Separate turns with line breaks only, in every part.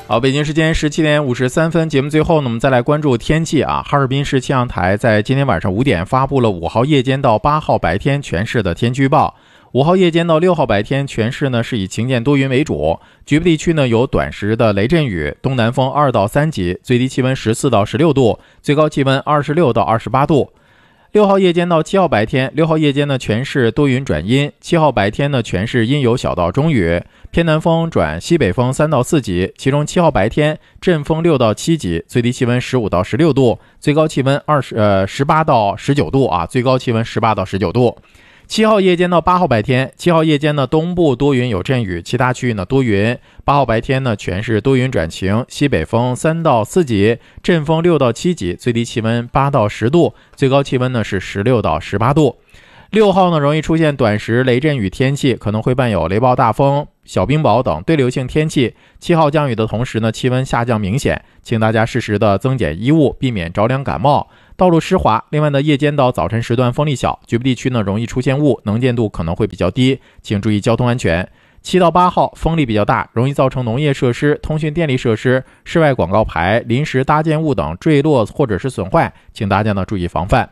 好，北京时间17:53，节目最后呢，我们再来关注天气啊。哈尔滨市气象台在今天晚上5点发布了5号夜间到8号白天全市的天气预报。5号夜间到6号白天全市呢是以晴间多云为主，局部地区呢有短时的雷阵雨，东南风2到3级，最低气温14到16度，最高气温26到28度。6号夜间到7号白天，6号夜间呢全市多云转阴，7号白天呢全市阴有小到中雨，偏南风转西北风3到4级，其中7号白天阵风6到7级，最低气温15到16度，最高气温18到19度啊，最高气温18到19度。7号夜间到8号白天，7号夜间呢东部多云有阵雨，其他区域呢多云。8号白天呢全是多云转晴，西北风3到4级，阵风6到7级，最低气温8到10度，最高气温呢是16到18度。6号呢容易出现短时雷阵雨天气，可能会伴有雷暴大风、小冰雹等对流性天气。7号降雨的同时呢，气温下降明显，请大家适时的增减衣物，避免着凉感冒。道路湿滑，另外呢，夜间到早晨时段风力小，局部地区呢容易出现雾，能见度可能会比较低，请注意交通安全。7到8号风力比较大，容易造成农业设施、通讯电力设施、室外广告牌、临时搭建物等坠落或者是损坏，请大家呢注意防范。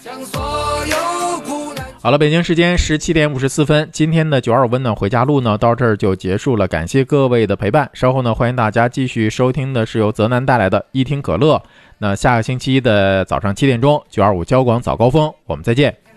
好了，北京时间17:54，今天的925温暖回家路呢到这儿就结束了，感谢各位的陪伴。稍后呢，欢迎大家继续收听的是由泽南带来的一听可乐。那下个星期的早上7点钟，925交广早高峰，我们再见。